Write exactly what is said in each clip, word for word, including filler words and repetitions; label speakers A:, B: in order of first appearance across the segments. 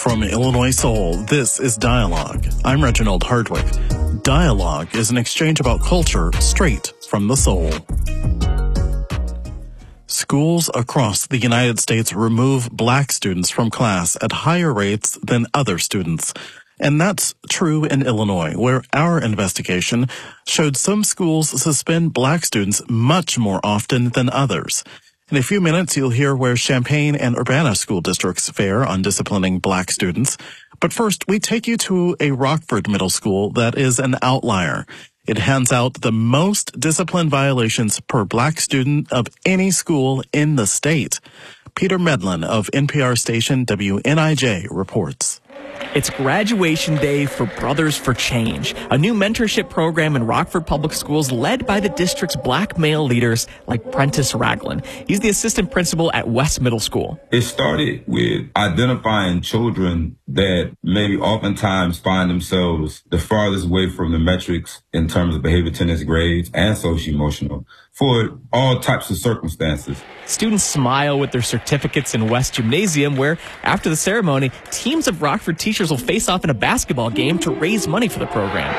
A: From Illinois Soul, this is Dialogue. I'm Reginald Hardwick. Dialogue is an exchange about culture straight from the soul. Schools across the United States remove black students from class at higher rates than other students. And that's true in Illinois, where our investigation showed some schools suspend black students much more often than others. In a few minutes, you'll hear where Champaign and Urbana school districts fare on disciplining black students. But first, we take you to a Rockford middle school that is an outlier. It hands out the most discipline violations per black student of any school in the state. Peter Medlin of N P R station W N I J reports.
B: It's graduation day for Brothers for Change, a new mentorship program in Rockford Public Schools led by the district's black male leaders like Prentice Ragland. He's the assistant principal at West Middle School.
C: It started with identifying children that maybe oftentimes find themselves the farthest away from the metrics in terms of behavior, attendance, grades, and socio-emotional for all types of circumstances.
B: Students smile with their certificates in West Gymnasium, where after the ceremony, teams of Rockford teachers will face off in a basketball game to raise money for the program.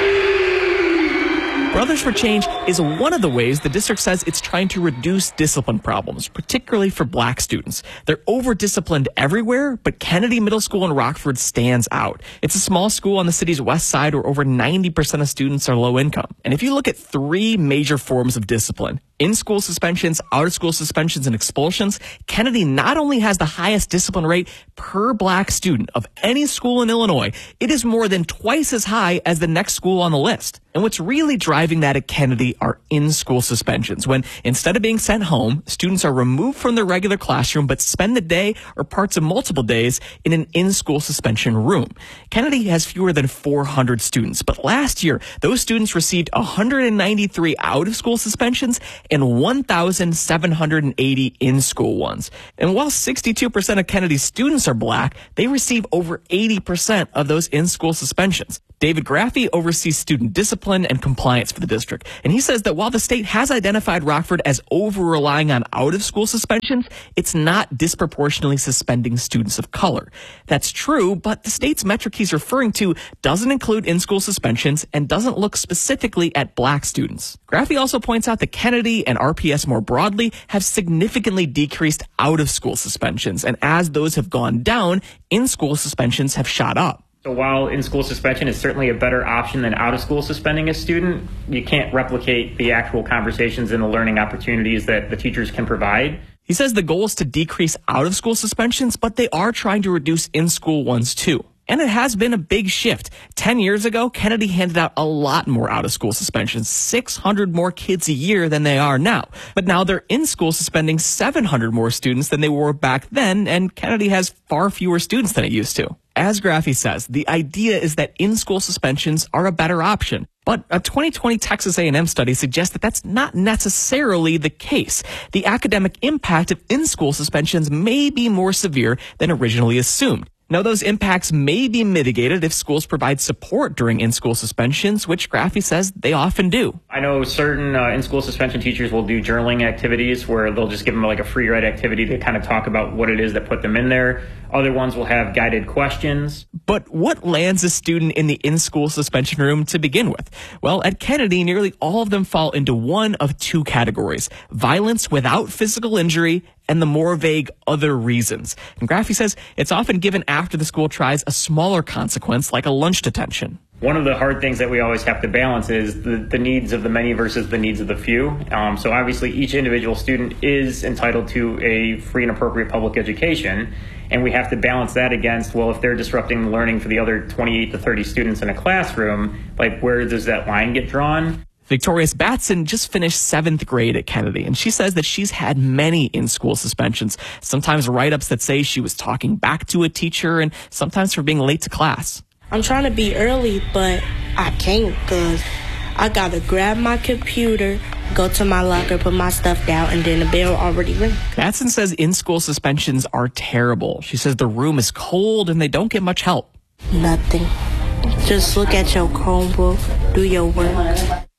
B: Brothers for Change is one of the ways the district says it's trying to reduce discipline problems, particularly for black students. They're over-disciplined everywhere, but Kennedy Middle School in Rockford stands out. It's a small school on the city's west side where over ninety percent of students are low income. And if you look at three major forms of discipline, in-school suspensions, out-of-school suspensions, and expulsions, Kennedy not only has the highest discipline rate per black student of any school in Illinois, it is more than twice as high as the next school on the list. And what's really driving that at Kennedy are in-school suspensions, when instead of being sent home, students are removed from their regular classroom but spend the day or parts of multiple days in an in-school suspension room. Kennedy has fewer than four hundred students, but last year, those students received one hundred ninety-three out-of-school suspensions and one thousand seven hundred eighty in-school ones. And while sixty-two percent of Kennedy's students are black, they receive over eighty percent of those in-school suspensions. David Graffey oversees student discipline and compliance for the district, and he says that while the state has identified Rockford as over-relying on out-of-school suspensions, it's not disproportionately suspending students of color. That's true, but the state's metric he's referring to doesn't include in-school suspensions and doesn't look specifically at black students. Graffey also points out that Kennedy and R P S more broadly have significantly decreased out-of-school suspensions, and as those have gone down, in-school suspensions have shot up.
D: So while in-school suspension is certainly a better option than out-of-school suspending a student, you can't replicate the actual conversations and the learning opportunities that the teachers can provide.
B: He says the goal is to decrease out-of-school suspensions, but they are trying to reduce in-school ones too. And it has been a big shift. Ten years ago, Kennedy handed out a lot more out-of-school suspensions, six hundred more kids a year than they are now. But now they're in-school suspending seven hundred more students than they were back then, and Kennedy has far fewer students than it used to. As Graffey says, the idea is that in-school suspensions are a better option. But a twenty twenty Texas A and M study suggests that that's not necessarily the case. The academic impact of in-school suspensions may be more severe than originally assumed. Now, those impacts may be mitigated if schools provide support during in-school suspensions, which Graffey says they often do.
D: I know certain uh, in-school suspension teachers will do journaling activities where they'll just give them like a free write activity to kind of talk about what it is that put them in there. Other ones will have guided questions.
B: But what lands a student in the in-school suspension room to begin with? Well, at Kennedy, nearly all of them fall into one of two categories: violence without physical injury and the more vague other reasons. And Graffey says it's often given after the school tries a smaller consequence like a lunch detention.
D: One of the hard things that we always have to balance is the, the needs of the many versus the needs of the few. Um, so obviously each individual student is entitled to a free and appropriate public education. And we have to balance that against, well, if they're disrupting learning for the other twenty-eight to thirty students in a classroom, like where does that line get drawn?
B: Victorious Batson just finished seventh grade at Kennedy, and she says that she's had many in-school suspensions, sometimes write-ups that say she was talking back to a teacher, and sometimes for being late to class.
E: I'm trying to be early, but I can't because I got to grab my computer, go to my locker, put my stuff down, and then the bell already rang.
B: Batson says in-school suspensions are terrible. She says the room is cold and they don't get much help.
E: Nothing. Just look at your Chromebook, do your work.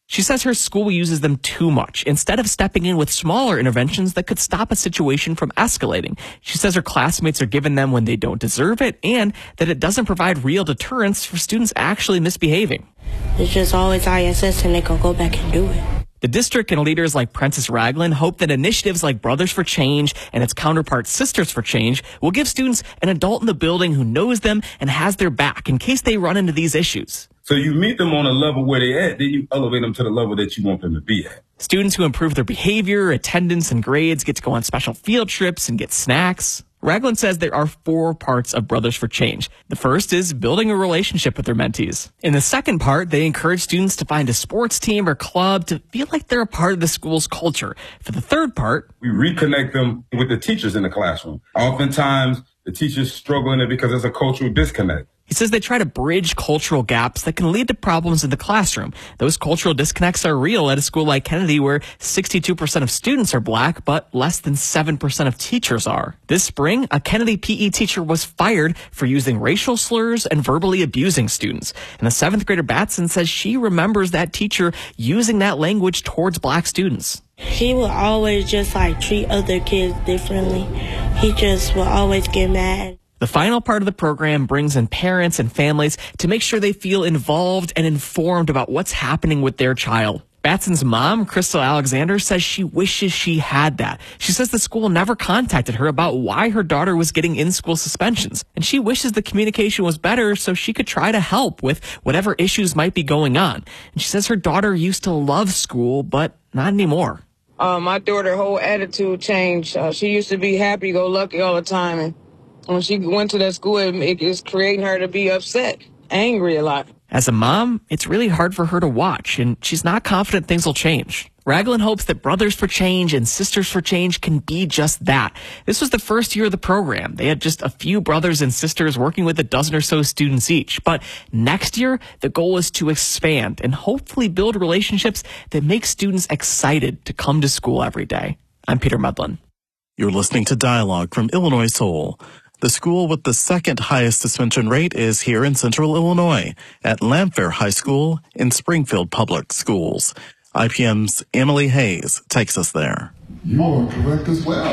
B: She says her school uses them too much instead of stepping in with smaller interventions that could stop a situation from escalating. She says her classmates are given them when they don't deserve it and that it doesn't provide real deterrence for students actually misbehaving.
E: It's just always I S S and they can go back and do it.
B: The district and leaders like Prentice Ragland hope that initiatives like Brothers for Change and its counterpart Sisters for Change will give students an adult in the building who knows them and has their back in case they run into these issues.
C: So you meet them on a level where they're at, then you elevate them to the level that you want them to be at.
B: Students who improve their behavior, attendance, and grades get to go on special field trips and get snacks. Ragland says there are four parts of Brothers for Change. The first is building a relationship with their mentees. In the second part, they encourage students to find a sports team or club to feel like they're a part of the school's culture. For the third part,
C: we reconnect them with the teachers in the classroom. Oftentimes, the teachers struggle in it because there's a cultural disconnect.
B: He says they try to bridge cultural gaps that can lead to problems in the classroom. Those cultural disconnects are real at a school like Kennedy, where sixty-two percent of students are black, but less than seven percent of teachers are. This spring, a Kennedy P E teacher was fired for using racial slurs and verbally abusing students. And the seventh grader Batson says she remembers that teacher using that language towards black students.
E: He would always just like treat other kids differently. He just would always get mad.
B: The final part of the program brings in parents and families to make sure they feel involved and informed about what's happening with their child. Batson's mom, Crystal Alexander, says she wishes she had that. She says the school never contacted her about why her daughter was getting in-school suspensions, and she wishes the communication was better so she could try to help with whatever issues might be going on. And she says her daughter used to love school, but not anymore.
F: Uh, my daughter's whole attitude changed. Uh, she used to be happy-go-lucky all the time, and when she went to that school, it, it's creating her to be upset, angry a lot.
B: As a mom, it's really hard for her to watch, and she's not confident things will change. Ragland hopes that Brothers for Change and Sisters for Change can be just that. This was the first year of the program. They had just a few brothers and sisters working with a dozen or so students each. But next year, the goal is to expand and hopefully build relationships that make students excited to come to school every day. I'm Peter Medlin.
A: You're listening to Dialogue from Illinois Soul. The school with the second highest suspension rate is here in Central Illinois at Lamphere High School in Springfield Public Schools. I P M's Emily Hayes takes us there.
G: You are correct as well.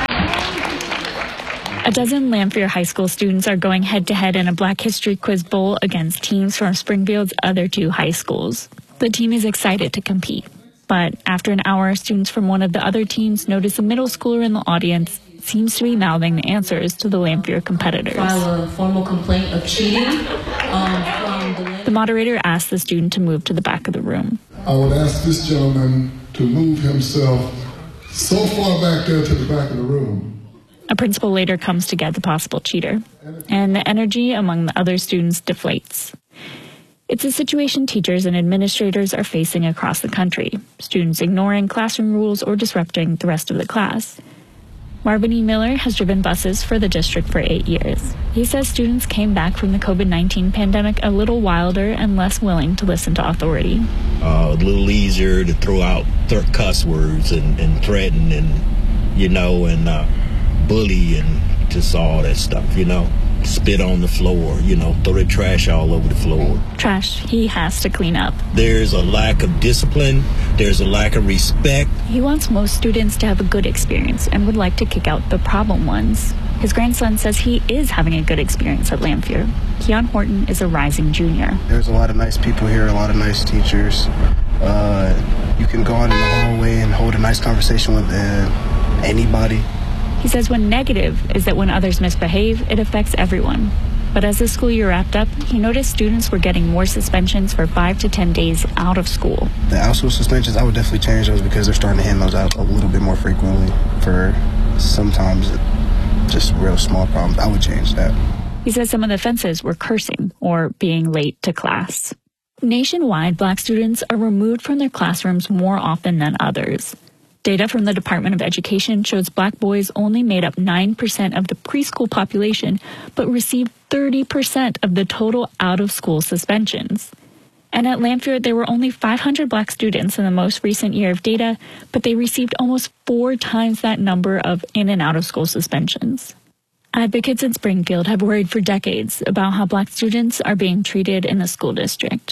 H: A dozen Lamphere High School students are going head-to-head in a Black History Quiz Bowl against teams from Springfield's other two high schools. The team is excited to compete. But after an hour, students from one of the other teams notice a middle schooler in the audience seems to be mouthing the answers to the Lamphere competitors.
I: File a formal complaint of cheating. Um, from the,
H: the moderator asks the student to move to the back of the room.
G: I would ask this gentleman to move himself so far back there to the back of the room.
H: A principal later comes to get the possible cheater, and the energy among the other students deflates. It's a situation teachers and administrators are facing across the country, students ignoring classroom rules or disrupting the rest of the class. Marvin E. Miller has driven buses for the district for eight years. He says students came back from the COVID nineteen pandemic a little wilder and less willing to listen to authority.
J: Uh, a little easier to throw out th- cuss words and, and threaten and, you know, and uh, bully and just all that stuff, you know. Spit on the floor, you know, throw the trash all over the floor.
H: Trash he has to clean up.
J: There's a lack of discipline. There's a lack of respect.
H: He wants most students to have a good experience and would like to kick out the problem ones. His grandson says he is having a good experience at Lamphere. Keon Horton is a rising junior.
K: There's a lot of nice people here, a lot of nice teachers. Uh, you can go out in the hallway and hold a nice conversation with uh, anybody.
H: He says one negative is that when others misbehave, it affects everyone. But as the school year wrapped up, he noticed students were getting more suspensions for five to ten days out of school.
K: The out-of-school suspensions, I would definitely change those because they're starting to hand those out a little bit more frequently for sometimes just real small problems. I would change that.
H: He says some of the offenses were cursing or being late to class. Nationwide, Black students are removed from their classrooms more often than others. Data from the Department of Education shows Black boys only made up nine percent of the preschool population, but received thirty percent of the total out-of-school suspensions. And at Lamphere, there were only five hundred Black students in the most recent year of data, but they received almost four times that number of in- and out-of-school suspensions. Advocates in Springfield have worried for decades about how Black students are being treated in the school district.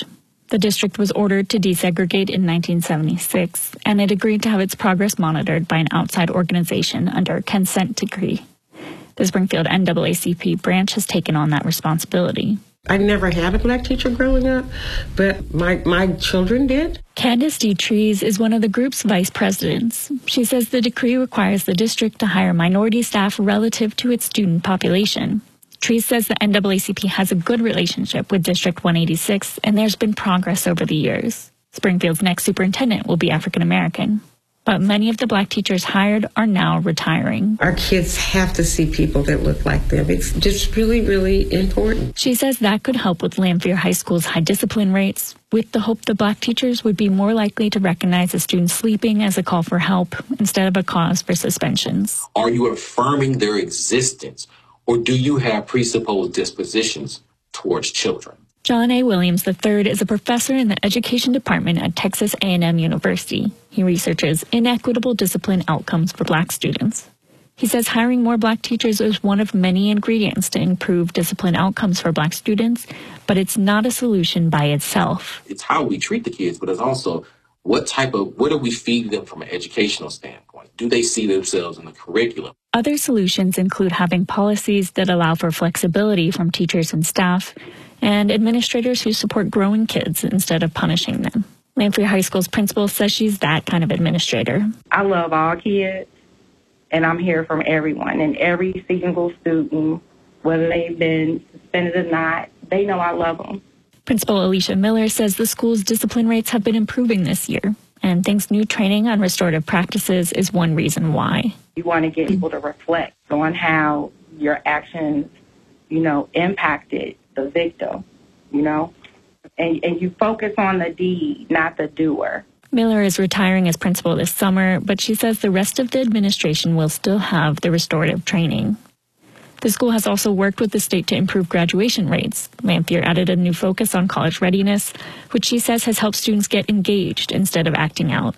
H: The district was ordered to desegregate in nineteen seventy-six, and it agreed to have its progress monitored by an outside organization under a consent decree. The Springfield N double A C P branch has taken on that responsibility.
L: I never had a black teacher growing up, but my, my children did.
H: Candace D. Trees is one of the group's vice presidents. She says the decree requires the district to hire minority staff relative to its student population. Trees says the N double A C P has a good relationship with District one eighty-six, and there's been progress over the years. Springfield's next superintendent will be African American. But many of the black teachers hired are now retiring.
L: Our kids have to see people that look like them. It's just really, really important.
H: She says that could help with Lanphier High School's high discipline rates, with the hope that black teachers would be more likely to recognize a student sleeping as a call for help instead of a cause for suspensions.
M: Are you affirming their existence, or do you have presupposed dispositions towards children?
H: John A. Williams the third is a professor in the education department at Texas A and M University. He researches inequitable discipline outcomes for black students. He says hiring more black teachers is one of many ingredients to improve discipline outcomes for black students, but it's not a solution by itself.
M: It's how we treat the kids, but it's also what type of, what are we feeding them from an educational standpoint? Do they see themselves in the curriculum?
H: Other solutions include having policies that allow for flexibility from teachers and staff, and administrators who support growing kids instead of punishing them. Lanphier High School's principal says she's that kind of administrator.
N: I love all kids, and I'm here from everyone. And every single student, whether they've been suspended or not, they know I love them.
H: Principal Alicia Miller says the school's discipline rates have been improving this year, and thinks new training on restorative practices is one reason why.
N: You want to get people to reflect on how your actions, you know, impacted the victim, you know, and, and you focus on the deed, not the doer.
H: Miller is retiring as principal this summer, but she says the rest of the administration will still have the restorative training. The school has also worked with the state to improve graduation rates. Lanphier added a new focus on college readiness, which she says has helped students get engaged instead of acting out.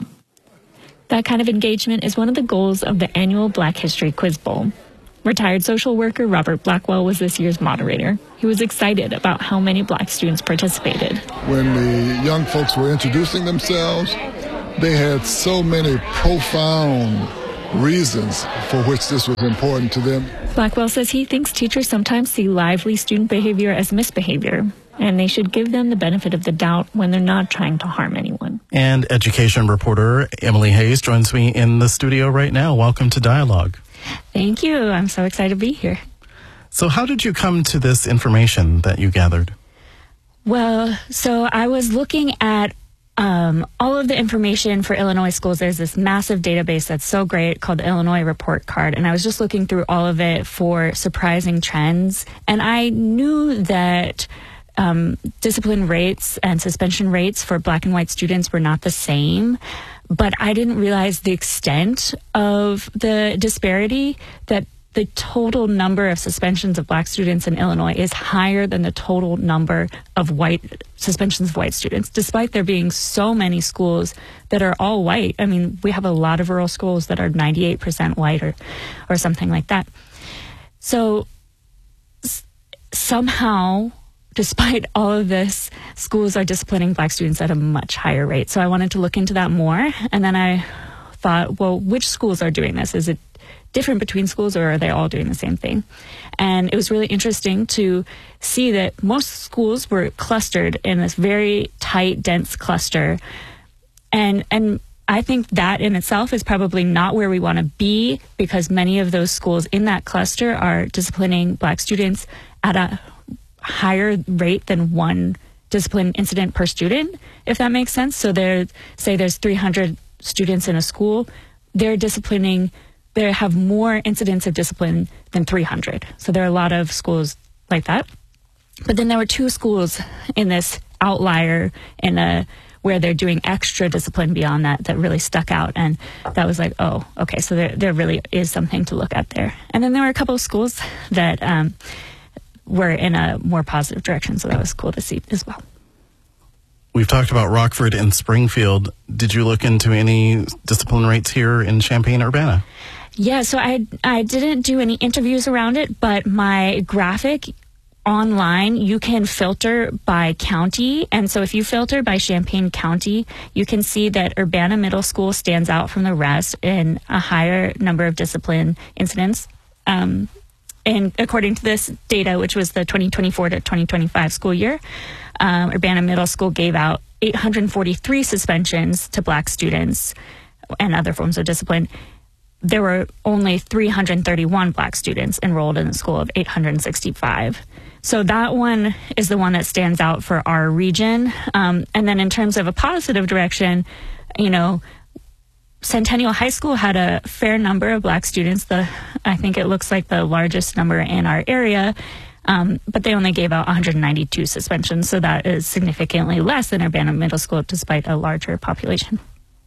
H: That kind of engagement is one of the goals of the annual Black History Quiz Bowl. Retired social worker Robert Blackwell was this year's moderator. He was excited about how many black students participated.
G: When the young folks were introducing themselves, they had so many profound reasons for which this was important to them.
H: Blackwell says he thinks teachers sometimes see lively student behavior as misbehavior, and they should give them the benefit of the doubt when they're not trying to harm anyone.
A: And education reporter Emily Hayes joins me in the studio right now. Welcome to Dialogue.
H: Thank you. I'm so excited to be here.
A: So how did you come to this information that you gathered?
H: Well, so I was looking at um, all of the information for Illinois schools. There's this massive database that's so great called the Illinois Report Card. And I was just looking through all of it for surprising trends. And I knew that um, discipline rates and suspension rates for black and white students were not the same. But I didn't realize the extent of the disparity, that the total number of suspensions of black students in Illinois is higher than the total number of white suspensions of white students, despite there being so many schools that are all white. I mean, we have a lot of rural schools that are ninety-eight percent white or, or something like that. So s- somehow, despite all of this, schools are disciplining black students at a much higher rate. So I wanted to look into that more. And then I thought, well, which schools are doing this? Is it different between schools, or are they all doing the same thing? And it was really interesting to see that most schools were clustered in this very tight, dense cluster. And, and I think that in itself is probably not where we want to be, because many of those schools in that cluster are disciplining black students at a higher rate than one discipline incident per student, if that makes sense. So there, say there's three hundred students in a school, they're disciplining, they have more incidents of discipline than three hundred. So there are a lot of schools like that. But then there were two schools in this outlier in a where they're doing extra discipline beyond that that really stuck out. And that was like, oh, okay, so there, there really is something to look at there. And then there were a couple of schools that um, were in a more positive direction, so that was cool to see as well.
A: We've talked about Rockford and Springfield. Did you look into any discipline rates here in Champaign-Urbana?
H: Yeah, so I I didn't do any interviews around it, but my graphic online, you can filter by county. And so if you filter by Champaign County, you can see that Urbana Middle School stands out from the rest in a higher number of discipline incidents. Um, and according to this data, which was the twenty twenty-four to twenty twenty-five school year, um, Urbana Middle School gave out eight hundred forty-three suspensions to Black students and other forms of discipline. There were only three hundred thirty-one Black students enrolled in the school of eight hundred sixty-five. So that one is the one that stands out for our region. Um, and then in terms of a positive direction, you know, Centennial High School had a fair number of Black students. The I think it looks like the largest number in our area, um, but they only gave out one hundred ninety-two suspensions. So that is significantly less than Urbana Middle School, despite a larger population.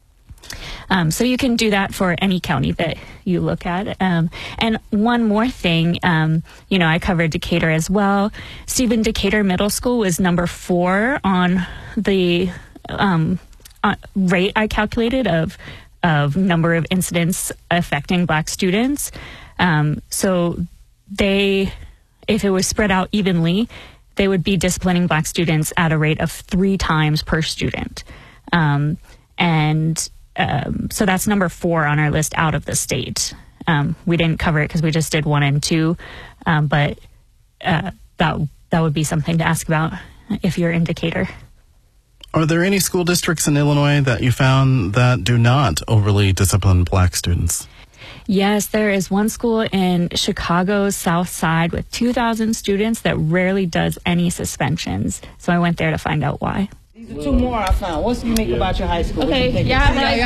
H: Um, so you can do that for any county that you look at. Um, and one more thing, um, you know, I covered Decatur as well. Stephen Decatur Middle School was number four on the um, uh, rate I calculated of of number of incidents affecting Black students. Um, so they, if it was spread out evenly, they would be disciplining Black students at a rate of three times per student. Um, and Um, so that's number four on our list out of the state. Um, we didn't cover it because we just did one and two, um, but uh, that that would be something to ask about if you're in Decatur.
A: Are there any school districts in Illinois that you found that do not overly discipline Black students?
H: Yes, there is one school in Chicago's South Side with two thousand students that rarely does any suspensions. So I went there to find out why.
O: These are two more I found. What's unique about your high school?
H: Okay, yeah,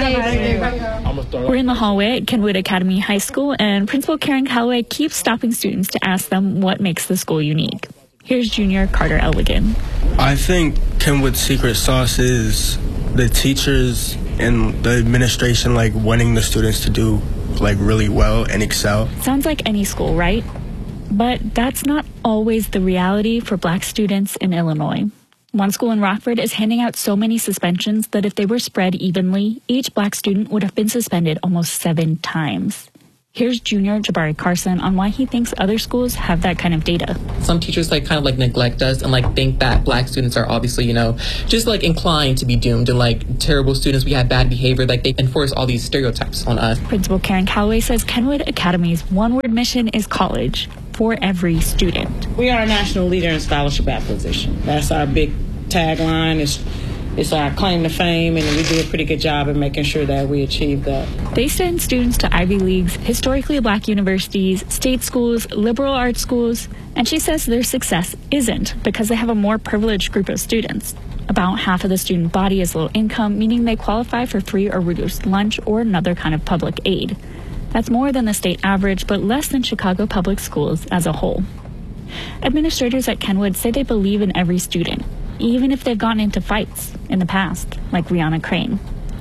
H: we're in the hallway at Kenwood Academy High School, and Principal Karen Calloway keeps stopping students to ask them what makes the school unique. Here's junior Carter Elligan.
P: I think Kenwood's secret sauce is the teachers and the administration, like, wanting the students to do, like, really well and excel.
H: Sounds like any school, right? But that's not always the reality for Black students in Illinois. One school in Rockford is handing out so many suspensions that if they were spread evenly, each Black student would have been suspended almost seven times. Here's junior Jabari Carson on why he thinks other schools have that kind of data.
Q: Some teachers like kind of like neglect us and like think that Black students are obviously, you know, just like inclined to be doomed and like terrible students. We have bad behavior. Like they enforce all these stereotypes on us.
H: Principal Karen Calloway says Kenwood Academy's one-word mission is college for every student.
O: We are a national leader in scholarship acquisition. That's our big tagline. It's It's our claim to fame, and we do a pretty good job in making sure that we achieve that.
H: They send students to Ivy Leagues, historically Black universities, state schools, liberal arts schools, and she says their success isn't because they have a more privileged group of students. About half of the student body is low income, meaning they qualify for free or reduced lunch or another kind of public aid. That's more than the state average, but less than Chicago public schools as a whole. Administrators at Kenwood say they believe in every student, even if they've gotten into fights in the past, like Rihanna Crane.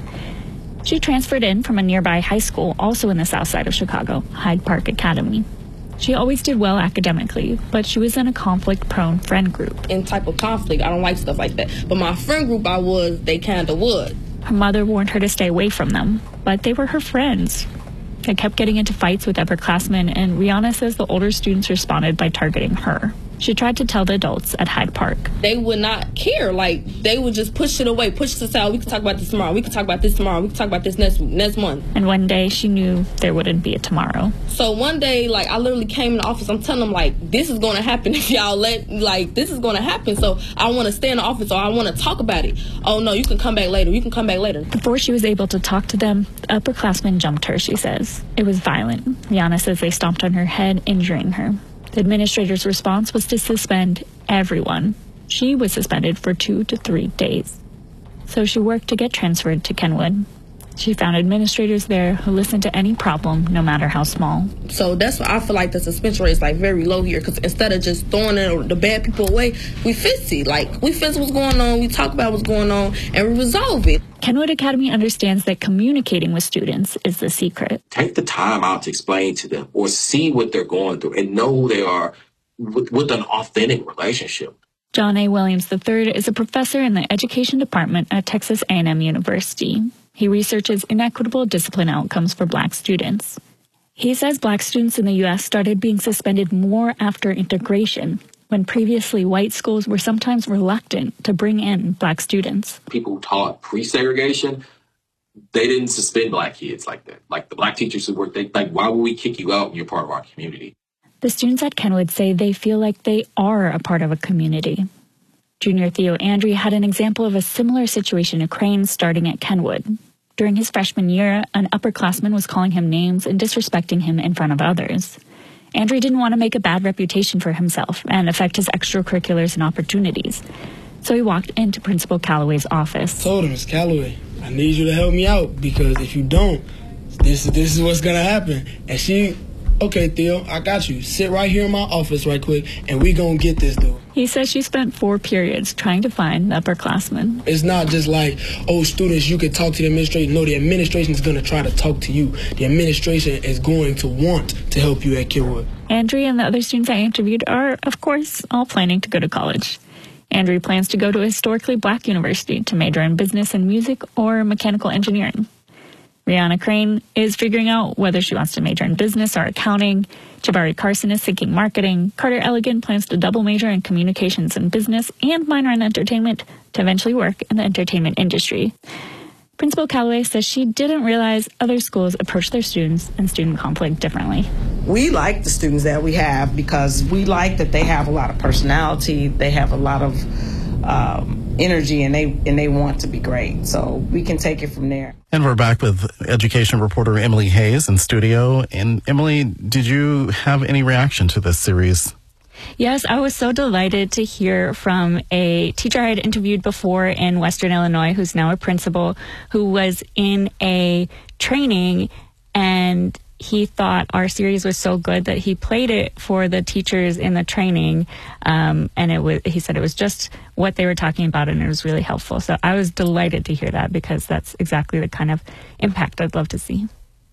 H: She transferred in from a nearby high school, also in the south side of Chicago, Hyde Park Academy. She always did well academically, but she was in a conflict-prone friend group.
R: In type of conflict, I don't like stuff like that. But my friend group I was, they kind of would.
H: Her mother warned her to stay away from them, but they were her friends. They kept getting into fights with upperclassmen, and Rihanna says the older students responded by targeting her. She tried to tell the adults at Hyde Park.
R: They would not care. Like, they would just push it away, push this out. We could talk about this tomorrow. We could talk about this tomorrow. We could talk about this next next month.
H: And one day, she knew there wouldn't be a tomorrow.
R: So one day, like, I literally came in the office. I'm telling them, like, this is going to happen if y'all let, like, this is going to happen. So I want to stay in the office, or I want to talk about it. Oh, no, you can come back later. You can come back later.
H: Before she was able to talk to them, the upperclassmen jumped her, she says. It was violent. Rihanna says they stomped on her head, injuring her. The administrator's response was to suspend everyone. She was suspended for two to three days. So she worked to get transferred to Kenwood. She found administrators there who listened to any problem, no matter how small.
R: So that's why I feel like the suspension rate is like very low here, because instead of just throwing it, the bad people away, we fix it. Like, we fix what's going on, we talk about what's going on, and we resolve it.
H: Kenwood Academy understands that communicating with students is the secret.
M: Take the time out to explain to them or see what they're going through and know who they are with, with an authentic relationship.
H: John A. Williams the third is a professor in the education department at Texas A and M University. He researches inequitable discipline outcomes for Black students. He says Black students in the U S started being suspended more after integration, when previously white schools were sometimes reluctant to bring in black students.
M: People taught pre-segregation. They didn't suspend black kids like that. Like the black teachers who work, they like, why would we kick you out when you're part of our community?
H: The students at Kenwood say they feel like they are a part of a community. Junior Theo Andry had an example of a similar situation at Crane starting at Kenwood. During his freshman year, an upperclassman was calling him names and disrespecting him in front of others. Andry didn't want to make a bad reputation for himself and affect his extracurriculars and opportunities. So he walked into Principal Calloway's office.
P: I told him, Miz Calloway, I need you to help me out because if you don't, this, this is what's going to happen. And she, okay, Theo, I got you. Sit right here in my office right quick and we going to get this dude.
H: He says she spent four periods trying to find the upperclassmen.
P: It's not just like, oh, students, you can talk to the administration. No, the administration is going to try to talk to you. The administration is going to want to help you at Kenwood.
H: Andry and the other students I interviewed are, of course, all planning to go to college. Andry plans to go to a historically black university to major in business and music or mechanical engineering. Rihanna Crane is figuring out whether she wants to major in business or accounting. Jabari Carson is thinking marketing. Carter Elegant plans to double major in communications and business and minor in entertainment to eventually work in the entertainment industry. Principal Calloway says she didn't realize other schools approach their students and student conflict differently.
O: We like the students that we have because we like that they have a lot of personality, they have a lot of um, energy, and they and they want to be great. So we can take it from there.
A: And we're back with education reporter Emily Hayes in studio. And Emily, did you have any reaction to this series?
H: Yes, I was so delighted to hear from a teacher I had interviewed before in Western Illinois, who's now a principal, who was in a training, and he thought our series was so good that he played it for the teachers in the training, um, and it was, he said it was just what they were talking about, and it was really helpful. So I was delighted to hear that because that's exactly the kind of impact I'd love to see.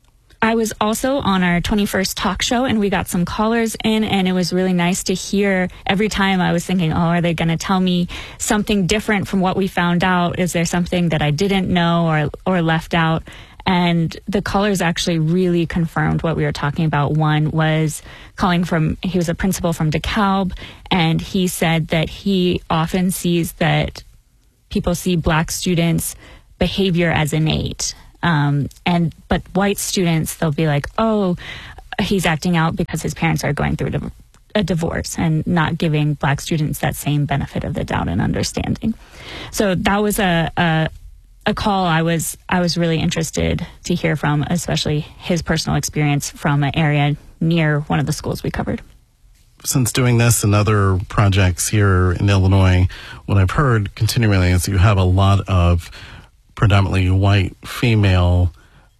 H: I was also on our twenty-first talk show, and we got some callers in, and it was really nice to hear. Every time I was thinking, oh, are they going to tell me something different from what we found out? Is there something that I didn't know or or left out? And the callers actually really confirmed what we were talking about. One was calling from, he was a principal from DeKalb, and he said that he often sees that people see black students' behavior as innate. Um, and but white students, they'll be like, oh, he's acting out because his parents are going through a, a divorce, and not giving black students that same benefit of the doubt and understanding. So that was a, a a call I was I was really interested to hear from, especially his personal experience from an area near one of the schools we covered.
A: Since doing this and other projects here in Illinois, what I've heard continually is you have a lot of predominantly white female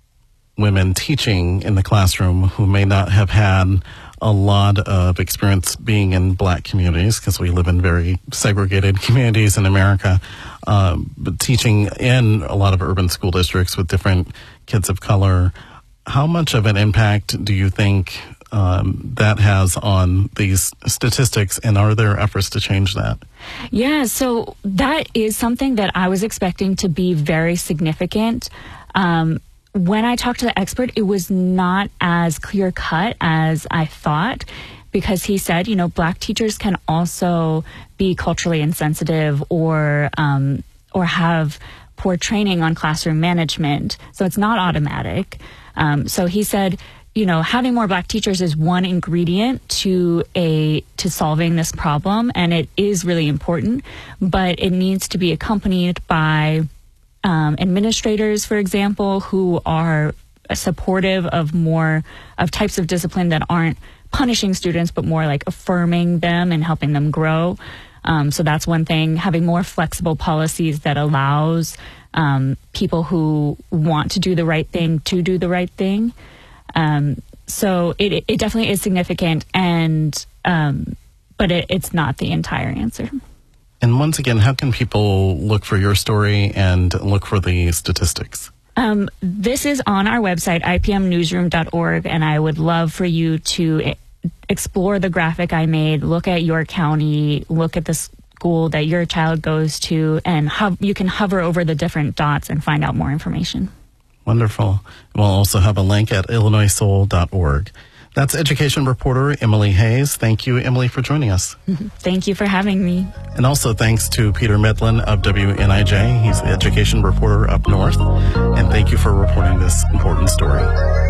A: women teaching in the classroom who may not have had a lot of experience being in black communities, because we live in very segregated communities in America, um, but teaching in a lot of urban school districts with different kids of color. How much of an impact do you think um, that has on these statistics, and are there efforts to change that?
H: Yeah, so that is something that I was expecting to be very significant. Um, when I talked to the expert, it was not as clear cut as I thought, because he said, you know, black teachers can also be culturally insensitive or um, or have poor training on classroom management. So it's not automatic. Um, so he said, you know, having more black teachers is one ingredient to a to solving this problem, and it is really important, but it needs to be accompanied by um, administrators, for example, who are supportive of more of types of discipline that aren't punishing students, but more like affirming them and helping them grow. Um, so that's one thing. Having more flexible policies that allows um, people who want to do the right thing to do the right thing. Um, so it, it definitely is significant, and um, but it, it's not the entire answer.
A: And once again, how can people look for your story and look for the statistics?
H: Um, this is on our website, I P M newsroom dot org, and I would love for you to explore the graphic I made, look at your county, look at the school that your child goes to, and ho- you can hover over the different dots and find out more information.
A: Wonderful. We'll also have a link at illinois soul dot org. That's education reporter Emily Hayes. Thank you, Emily, for joining us.
H: Thank you for having me.
A: And also thanks to Peter Midland of W N I J. He's the education reporter up north. And thank you for reporting this important story.